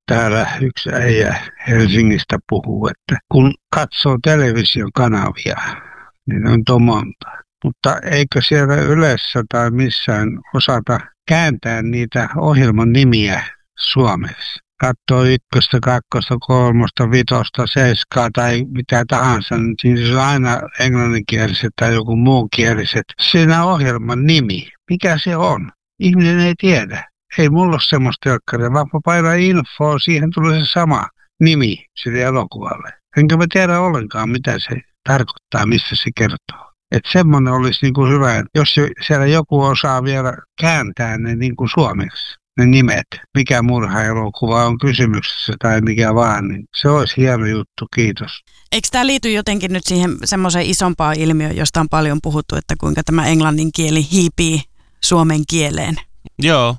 täällä yksi äijä Helsingistä puhuu, että kun katsoo television kanavia, niin on monta. Mutta eikö siellä Ylessä tai missään osata kääntää niitä ohjelman nimiä suomeksi? Katsoo 1, 2, 3, 5, 7 tai mitä tahansa, niin siinä on aina englanninkieliset tai joku muunkieliset. Siinä ohjelman nimi, mikä se on? Ihminen ei tiedä. Ei mulla ole semmoista telkkaria, vaan painaa infoa, siihen tulee se sama nimi sille elokuvalle. Enkä mä tiedä ollenkaan, mitä se tarkoittaa, missä se kertoo. Että semmoinen olisi niin kuin hyvä, että jos siellä joku osaa vielä kääntää ne niin kuin suomeksi, ne nimet, mikä murhaelokuva on kysymyksessä tai mikä vaan, niin se olisi hieno juttu, kiitos. Eikö tämä liity jotenkin nyt siihen semmoiseen isompaan ilmiöön, josta on paljon puhuttu, että kuinka tämä englannin kieli hiipii suomen kieleen? Joo.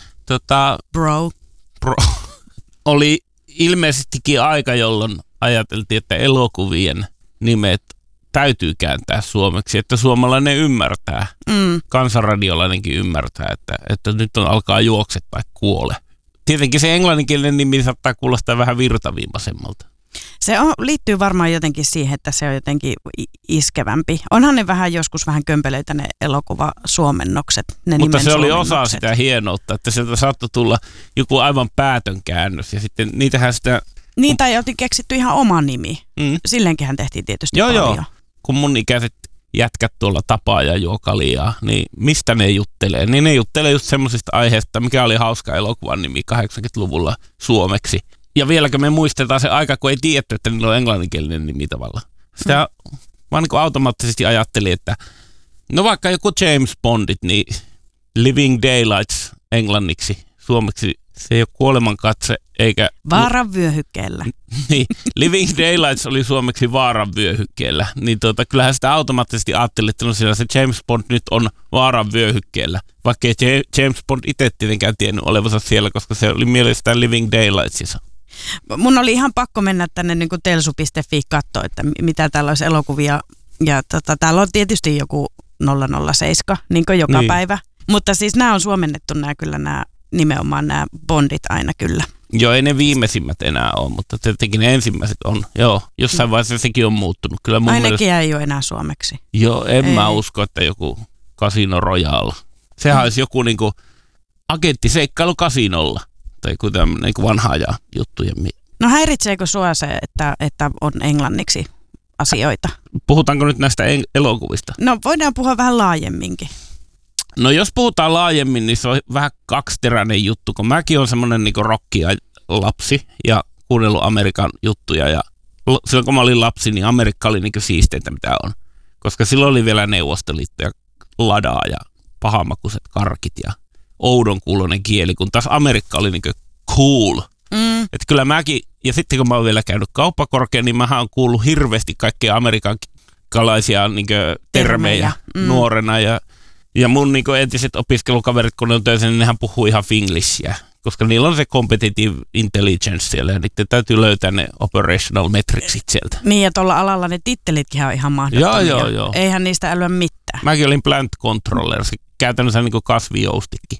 Bro. Oli ilmeisestikin aika, jolloin ajateltiin, että elokuvien nimet täytyy kääntää suomeksi, että suomalainen ymmärtää. Kansanradiolainenkin ymmärtää, että nyt alkaa juokse tai kuole. Tietenkin se englanninkielinen nimi saattaa kuulostaa vähän virtaviivaisemmalta. Se liittyy varmaan jotenkin siihen, että se on jotenkin iskevämpi. Onhan ne joskus vähän kömpelöitä ne elokuvasuomennokset, ne mutta nimen se oli suomennokset. osa sitä hienoutta, että sieltä saattoi tulla joku aivan päätön käännös ja sitten niitähän sitä... Niin, tai oltiin keksitty ihan oma nimi. Silleenkinhän tehtiin tietysti paljon. Joo. Kun mun ikäiset jätkät tuolla tapaa ja juo kaljaa, niin mistä ne juttelee? Niin ne juttelee just semmoisista aiheista, mikä oli hauska elokuvan nimi 80-luvulla suomeksi. Ja vieläkö me muistetaan se aika, kun ei tiedetty, että niillä on englanninkielinen nimi tavallaan. Sitä vaan niin kuin automaattisesti ajattelin, että no vaikka joku James Bondit, niin Living Daylights englanniksi, suomeksi se ei ole kuolemankatse eikä... Vaaran vyöhykkeellä. Niin, Living Daylights oli suomeksi vaaran vyöhykkeellä. Niin kyllähän sitä automaattisesti ajattelin, että no siellä se James Bond nyt on vaaran vyöhykkeellä. Vaikka ei James Bond itse tietenkään tiennyt olevansa siellä, koska se oli mielestään Living Daylightsissa. Mun oli ihan pakko mennä tänne niin kuin telsu.fi katsoa, että mitä täällä olisi elokuvia. Ja täällä on tietysti joku 007, niin kuin joka päivä. Mutta siis nämä on suomennettu nimenomaan nämä Bondit aina kyllä. Joo, ei ne viimeisimmät enää ole, mutta tietenkin ne ensimmäiset on. Joo, jossain vaiheessa sekin on muuttunut. Kyllä mun ainakin ei ole enää suomeksi. Joo, mä usko, että joku Casino Royale. Sehän olisi joku niinku agenttiseikkailu kasinolla. Tai kuten niinku vanha ajan juttuja. No häiritseekö sua se, että on englanniksi asioita? Puhutaanko nyt näistä elokuvista? No voidaan puhua vähän laajemminkin. No jos puhutaan laajemmin, niin se on vähän kaksiteräinen juttu, kun mäkin olen semmoinen niinku rockia lapsi ja kuunnellut Amerikan juttuja. Ja silloin kun mä olin lapsi, niin Amerikka oli niinku siisteintä mitä on. Koska silloin oli vielä Neuvostoliitto ja ladaa ja pahamakuiset karkit ja oudon kuuloinen kieli, kun taas Amerikka oli niinku cool. Että kyllä mäkin, ja sitten kun mä oon vielä käynyt kauppakorkean, niin mähän on kuullut hirveästi kaikkia amerikkalaisia niinku termejä nuorena ja mun niinku entiset opiskelukaverit, kun ne on töissä, niin nehän puhuu ihan finglishia, koska niillä on se competitive intelligence siellä, ja niiden täytyy löytää ne operational metricsit sieltä. Niin, ja tuolla alalla ne tittelitkin on ihan mahdottomia. Joo. Eihän niistä älyä mitään. Mäkin olin plant controller, se käytännössä niin kuin kasvijoustikin.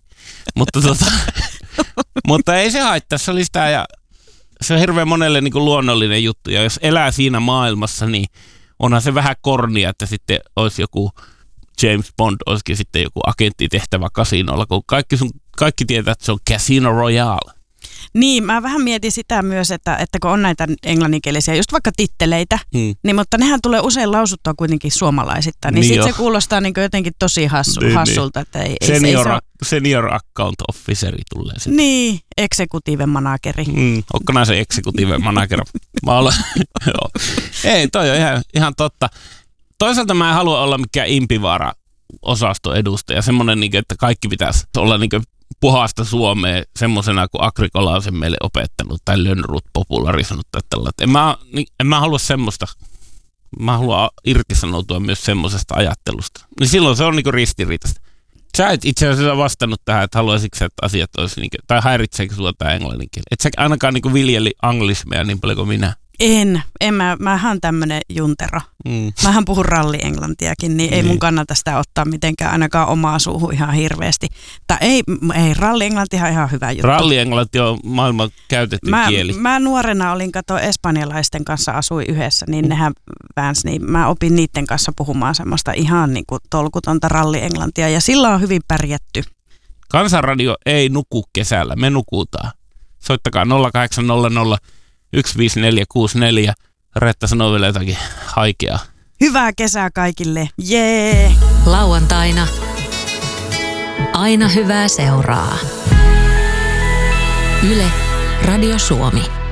Mutta ei se haittaa, se oli sitä, ja se on hirveän monelle niin kuin luonnollinen juttu, ja jos elää siinä maailmassa, niin onhan se vähän kornia, että sitten olisi joku James Bond, olisikin sitten joku agenttitehtävä kasinolla, kun kaikki tietää, että se on Casino Royale. Niin, mä vähän mietin sitä myös, että kun on näitä englanninkielisiä, just vaikka titteleitä, niin, mutta nehän tulee usein lausuttua kuitenkin suomalaisittain, niin sitten se kuulostaa niin jotenkin tosi hassulta. Että senior account officeri tulee sitten. Niin, executive manageri. Onko näin se executive manager? Joo. Ei, toi on ihan totta. Toisaalta mä en halua olla mikään impivaara-osaston edustaja, semmoinen, että kaikki pitäisi olla puhasta Suomea semmoisena, kuin Agrikola on sen meille opettanut tai Lönnrot popularisoinut tai tällaista. En mä halua semmoista. Mä haluan irtisanoutua myös semmoisesta ajattelusta. Niin silloin se on ristiriitaista. Sä et itse asiassa vastannut tähän, että haluaisitko sä, että asiat olisi, tai häiritseekö sua tämä englannin kieli? Et sä ainakaan viljeli anglismeja niin paljon kuin minä. Mähän on tämmönen juntero. Mähän puhun ralli-englantiakin, niin ei mun kannata sitä ottaa mitenkään ainakaan omaa suuhun ihan hirveästi. Tai ei ralli-englantihan ihan hyvä juttu. Ralli-englanti on maailman käytetty kieli. Mä nuorena olin, espanjalaisten kanssa asuin yhdessä, niin nehän väänsi, niin mä opin niiden kanssa puhumaan semmoista ihan niin kuin tolkutonta ralli-englantia ja sillä on hyvin pärjätty. Kansanradio ei nuku kesällä, me nukutaan. Soittakaa 0800 15464. Reetta sanoo vielä jotakin haikeaa. Hyvää kesää kaikille. Jee! Lauantaina. Aina hyvää seuraa. Yle, Radio Suomi.